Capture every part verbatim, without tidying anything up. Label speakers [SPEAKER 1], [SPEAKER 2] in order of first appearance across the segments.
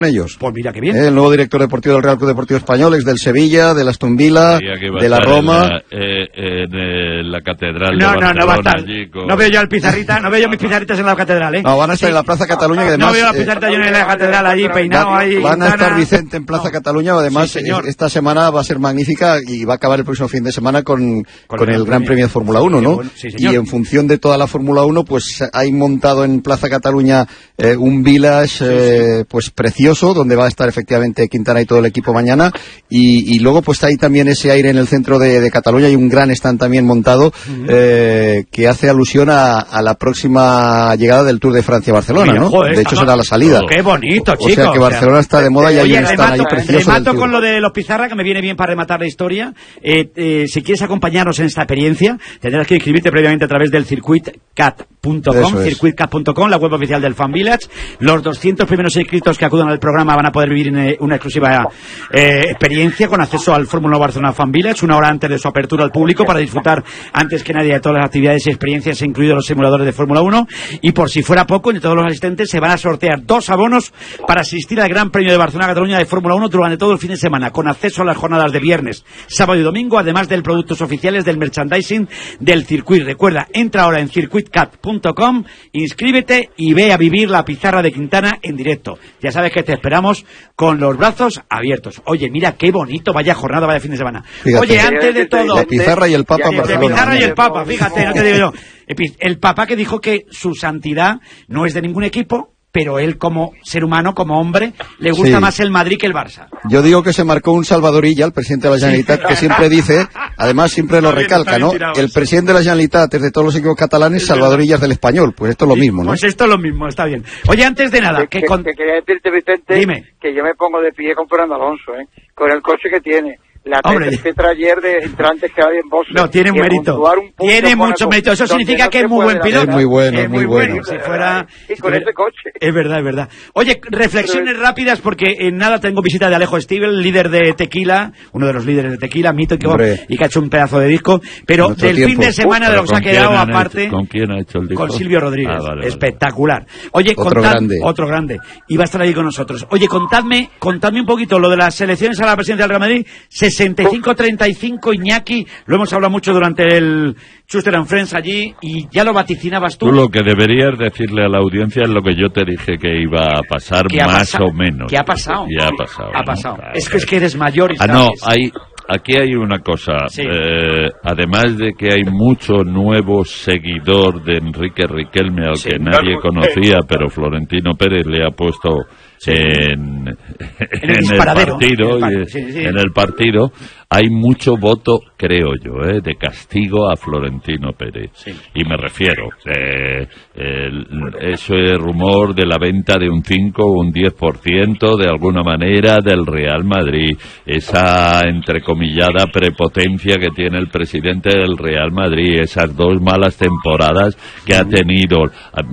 [SPEAKER 1] ellos.
[SPEAKER 2] Pues mira qué bien.
[SPEAKER 1] Eh, el nuevo director deportivo del Real Club Deportivo Español es del Sevilla, del Aston Villa, de la Roma.
[SPEAKER 3] En la, eh, en la catedral
[SPEAKER 2] no,
[SPEAKER 3] de Barcelona.
[SPEAKER 2] No, no va a estar.
[SPEAKER 3] Con...
[SPEAKER 2] No veo yo al pizarrita, no veo yo mis pizarritas en la catedral, ¿eh?
[SPEAKER 1] No, van a estar sí. en la Plaza Cataluña, que además...
[SPEAKER 2] No veo las pizarritas eh, yo en la catedral allí, peinado
[SPEAKER 1] va,
[SPEAKER 2] ahí.
[SPEAKER 1] Van a estar Vicente en Plaza no. Cataluña, además sí, esta semana va a ser magnífica y va a acabar el próximo fin de semana con, con, con el, el Gran Premio de Fórmula uno, ¿no? Bueno, sí, y en función de toda la Fórmula uno, pues hay montado en Plaza Cataluña eh, un village eh, sí. pues precioso, donde va a estar efectivamente Quintana y todo el equipo mañana, y, y luego pues hay también ese aire en el centro de, de Cataluña, hay un gran stand también montado uh-huh. eh, que hace alusión a, a la próxima llegada del Tour de Francia-Barcelona, ¿no? Joder, de hecho será la salida.
[SPEAKER 2] Qué bonito, chicos.
[SPEAKER 1] O sea que Barcelona o sea, está de moda y hay un stand ahí precioso.
[SPEAKER 2] Remato con lo de los Pizarra, que me viene bien para rematar la historia. Eh, eh, si quieres acompañarnos en esta experiencia, tendrás que inscribirte previamente a través del circuit cat punto com, circuit cat punto com, la web oficial del Fan Village. Los doscientos primeros inscritos que acudan al programa van a poder vivir en una exclusiva eh, experiencia con acceso al Fórmula uno Barcelona Fan Village una hora antes de su apertura al público para disfrutar antes que nadie de todas las actividades y experiencias, incluidos los simuladores de Fórmula uno. Y por si fuera poco, entre todos los asistentes se van a sortear dos abonos para asistir al Gran Premio de Barcelona-Cataluña de Fórmula uno durante todo el fin de semana, con acceso a las jornadas de viernes, sábado y domingo, además de productos oficiales del merchandising del circuito. Recuerda, entra ahora en circuit cat punto com, inscríbete y ve a vivir la pizarra de Quintana en directo. Ya sabes que te esperamos con los brazos abiertos. Oye, mira qué bonito, vaya jornada, vaya fin de semana.
[SPEAKER 1] Fíjate,
[SPEAKER 2] Oye, antes de todo...
[SPEAKER 1] La pizarra y el Papa en
[SPEAKER 2] Barcelona. La pizarra y el Papa, fíjate, no te digo yo. El Papa que dijo que su santidad no es de ningún equipo, pero él como ser humano, como hombre, le gusta sí. más el Madrid que el Barça.
[SPEAKER 1] Yo digo que se marcó un Salvadorilla, el presidente de la Generalitat, que siempre dice, además siempre lo recalca, ¿no? El presidente de la Generalitat es de todos los equipos catalanes, Salvadorilla es del Español. Pues esto es lo mismo, ¿no?
[SPEAKER 2] Pues esto es lo mismo, está bien. Oye, antes de nada...
[SPEAKER 4] Que,
[SPEAKER 2] que, con...
[SPEAKER 4] que quería decirte, Vicente, Dime. que yo me pongo de pie con Fernando Alonso, ¿eh? Con el coche que tiene. La Tetra ayer de entrantes que hay en Boston.
[SPEAKER 2] No, tiene un mérito. Un tiene mucho mérito. Eso significa no que es muy buen piloto.
[SPEAKER 1] Es muy bueno, es muy bueno.
[SPEAKER 2] bueno. Si fuera...
[SPEAKER 4] Y con ese coche.
[SPEAKER 2] Es verdad, es verdad. Oye, reflexiones Pero... rápidas, porque en nada tengo visita de Alejo Stivel, líder de Tequila, uno de los líderes de Tequila, mito que, y que ha hecho un pedazo de disco. Pero Mucho del tiempo. fin de semana Uf, de lo que se ha quedado aparte...
[SPEAKER 3] Hecho, ¿Con quién ha hecho el disco?
[SPEAKER 2] Con Silvio Rodríguez. Ah, vale, Espectacular. Oye,
[SPEAKER 1] otro
[SPEAKER 2] contad,
[SPEAKER 1] grande.
[SPEAKER 2] Otro grande. Y va a estar ahí con nosotros. Oye, contadme, contadme un poquito lo de las elecciones a la presidencia del Real Madrid. sesenta y cinco treinta y cinco, Iñaki, lo hemos hablado mucho durante el Schuster and Friends allí, y ya lo vaticinabas tú.
[SPEAKER 3] Tú lo que deberías decirle a la audiencia es lo que yo te dije que iba a pasar, más o menos.
[SPEAKER 2] ¿Qué ha pasado?
[SPEAKER 3] ¿Qué ha pasado?
[SPEAKER 2] Ha pasado. ¿no? Es que es que eres mayor y
[SPEAKER 3] Ah,
[SPEAKER 2] sabes.
[SPEAKER 3] no, hay... Aquí hay una cosa, sí. eh, además de que hay mucho nuevo seguidor de Enrique Riquelme, al sí, que nadie claro, conocía, eh. pero Florentino Pérez le ha puesto sí. en, en, el, en el partido, en el, y, sí, sí. en el partido, hay mucho voto, creo yo, eh, de castigo a Florentino Pérez. Sí. Y me refiero, eh, el, ese rumor de la venta de un cinco o un diez por ciento de alguna manera del Real Madrid, esa entrecomillada prepotencia que tiene el presidente del Real Madrid, esas dos malas temporadas que ha tenido,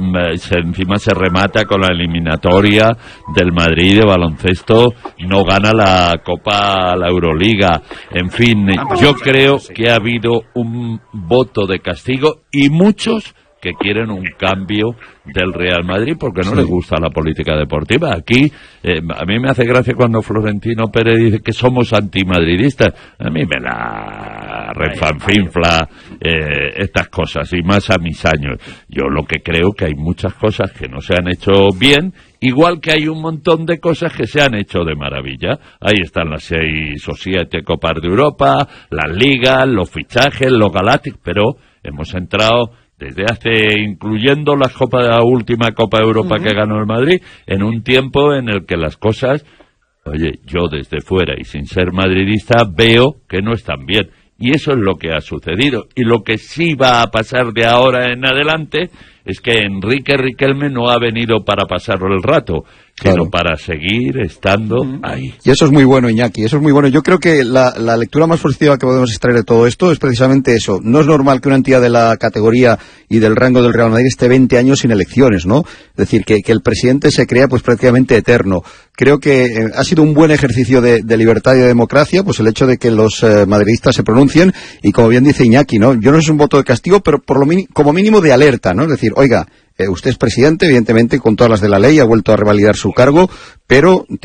[SPEAKER 3] encima se remata con la eliminatoria del Madrid de baloncesto, no gana la Copa, la Euroliga. En fin, yo creo que ha habido un voto de castigo y muchos que quieren un cambio del Real Madrid porque no sí. les gusta la política deportiva. Aquí, eh, a mí me hace gracia cuando Florentino Pérez dice que somos antimadridistas. A mí me la refanfinfla eh, estas cosas, y más a mis años. Yo lo que creo que hay muchas cosas que no se han hecho bien, igual que hay un montón de cosas que se han hecho de maravilla. Ahí están las seis o siete Copas de Europa, las ligas, los fichajes, los galácticos, pero hemos entrado... desde hace, incluyendo la, Copa, la última Copa de Europa uh-huh. que ganó el Madrid, en un tiempo en el que las cosas, oye, yo desde fuera y sin ser madridista, veo que no están bien. Y eso es lo que ha sucedido. Y lo que sí va a pasar de ahora en adelante es que Enrique Riquelme no ha venido para pasar el rato, claro. sino para seguir estando uh-huh. ahí.
[SPEAKER 1] Y eso es muy bueno, Iñaki, eso es muy bueno. Yo creo que la, la lectura más positiva que podemos extraer de todo esto es precisamente eso. No es normal que una entidad de la categoría y del rango del Real Madrid esté veinte años sin elecciones, ¿no? Es decir, que, que el presidente se crea pues prácticamente eterno. Creo que eh, ha sido un buen ejercicio de, de libertad y de democracia, pues el hecho de que los eh, madridistas se pronuncien, y como bien dice Iñaki, ¿no? Yo no es un voto de castigo, pero por lo como mínimo de alerta, ¿no? Es decir, oiga, eh, usted es presidente, evidentemente, con todas las de la ley, ha vuelto a revalidar su cargo, pero